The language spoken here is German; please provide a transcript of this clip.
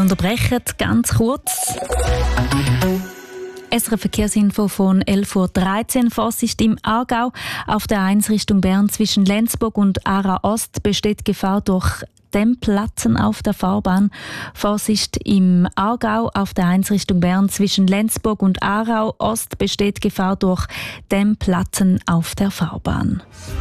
unterbrechen, ganz kurz. SRF Verkehrsinfo von 11:13 Uhr. Vorsicht im Aargau. Auf der 1 Richtung Bern zwischen Lenzburg und Aarau Ost besteht Gefahr durch Dämmplatten auf der Fahrbahn. Vorsicht im Aargau. Auf der 1 Richtung Bern zwischen Lenzburg und Aarau Ost besteht Gefahr durch Dämmplatten auf der Fahrbahn.